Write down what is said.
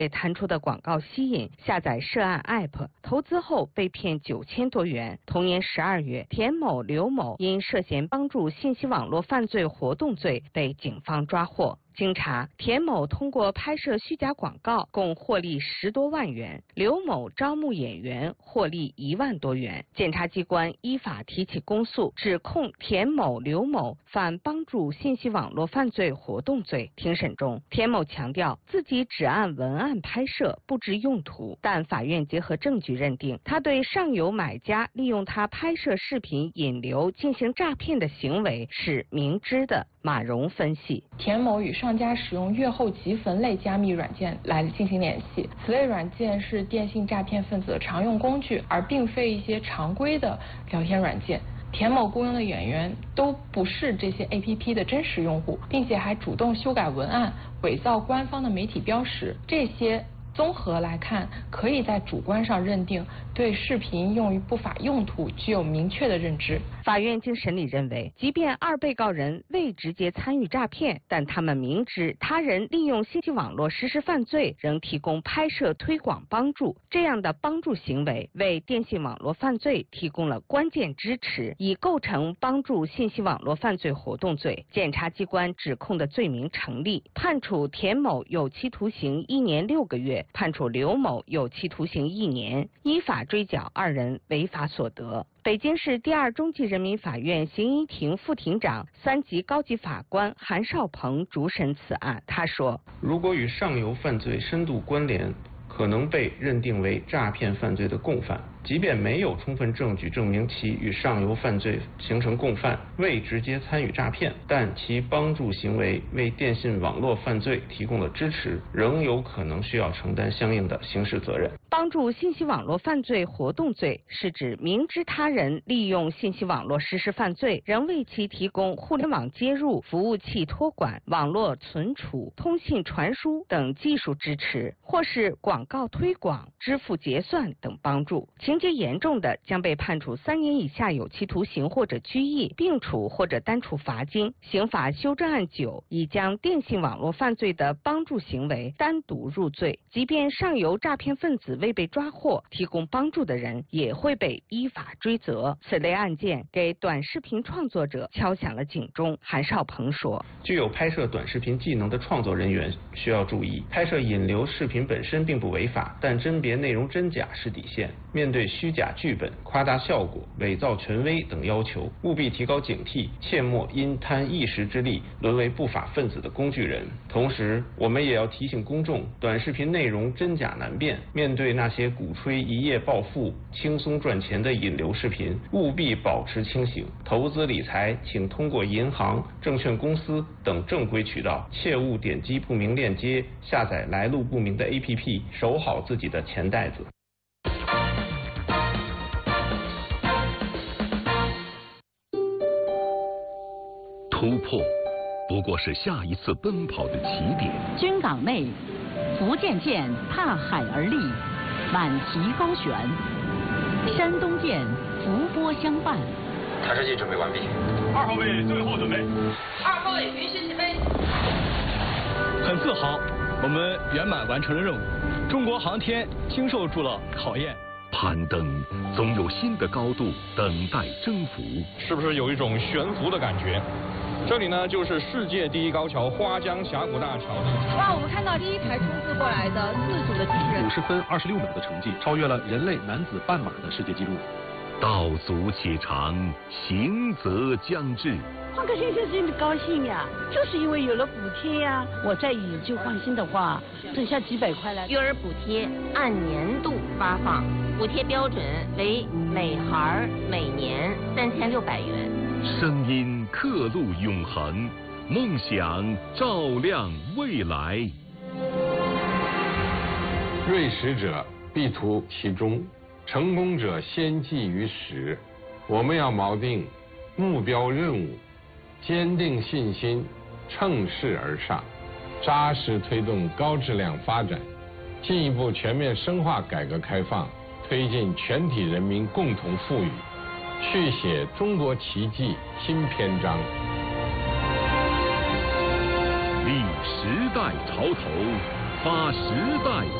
被弹出的广告吸引，下载涉案 App， 投资后被骗9000多元。同年12月，田某、刘某因涉嫌帮助信息网络犯罪活动罪被警方抓获。经查，田某通过拍摄虚假广告共获利10多万元，刘某招募演员获利1万多元。检察机关依法提起公诉，指控田某、刘某犯帮助信息网络犯罪活动罪。庭审中，田某强调自己只按文案拍摄，不知用途，但法院结合证据认定，他对上游买家利用他拍摄视频引流进行诈骗的行为是明知的。马蓉分析， 田某与商家使用阅后即焚类加密软件来进行联系，此类软件是电信诈骗分子的常用工具，而并非一些常规的聊天软件。田某雇佣的演员都不是这些 APP 的真实用户，并且还主动修改文案，伪造官方的媒体标识，这些综合来看，可以在主观上认定对视频用于不法用途具有明确的认知。 法院经审理认为，即便2被告人未直接参与诈骗，但他们明知他人利用信息网络实施犯罪，仍提供拍摄推广帮助，这样的帮助行为为电信网络犯罪提供了关键支持，已构成帮助信息网络犯罪活动罪。检察机关指控的罪名成立，判处田某有期徒刑1年6个月，判处刘某有期徒刑1年，依法追缴2人违法所得。北京市第2中级人民法院刑一庭副庭长、3级高级法官韩少鹏主审此案。他说， 如果与上游犯罪深度关联，可能被认定为诈骗犯罪的共犯。即便没有充分证据证明其与上游犯罪形成共犯，未直接参与诈骗，但其帮助行为为电信网络犯罪提供了支持，仍有可能需要承担相应的刑事责任。 帮助信息网络犯罪活动罪是指明知他人利用信息网络实施犯罪，仍为其提供互联网接入、服务器托管、网络存储、通信传输等技术支持，或是广告推广、支付结算等帮助。情节严重的，将被判处3年以下有期徒刑或者拘役，并处或者单处罚金。刑法修正案9已将电信网络犯罪的帮助行为单独入罪，即便上游诈骗分子未被抓获，提供帮助的人也会被依法追责。此类案件给短视频创作者敲响了警钟。韩少鹏说， 具有拍摄短视频技能的创作人员需要注意，拍摄引流视频本身并不违法，但甄别内容真假是底线。面对虚假剧本、夸大效果、伪造权威等要求，务必提高警惕，切莫因贪一时之利沦为不法分子的工具人。同时，我们也要提醒公众，短视频内容真假难辨，面对那些鼓吹一夜暴富、轻松赚钱的引流视频，务必保持清醒。投资理财，请通过银行、证券公司等正规渠道，切勿点击不明链接，下载来路不明的 APP， 守好自己的钱袋子。 突破不过是下一次奔跑的起点。 军港内，福建舰踏海而立，满旗高悬；山东舰伏波相伴。 抬射器准备完毕。 2号位最后准备。 2号位允许起飞。 很自豪，我们圆满完成了任务。中国航天经受住了考验。 攀登总有新的高度等待征服， 是不是有一种悬浮的感觉？这里呢，就是世界第一高桥花江峡谷大桥。 哇，我们看到第一台冲刺过来的自主的机器人 ，50分26秒的成绩，超越了人类男子半马的世界纪录。 道阻且长，行则将至。 换个先生心里高兴呀，就是因为有了补贴呀。我再以旧换新的话，省下几百块来。 育儿补贴按年度发放，补贴标准为每孩每年3600元。 声音刻录永恒，梦想照亮未来。 锐实者必图其中，成功者先记于始。我们要锚定目标任务，坚定信心，乘势而上，扎实推动高质量发展，进一步全面深化改革开放，推进全体人民共同富裕，续写中国奇迹新篇章。 立时代潮头， 发时代。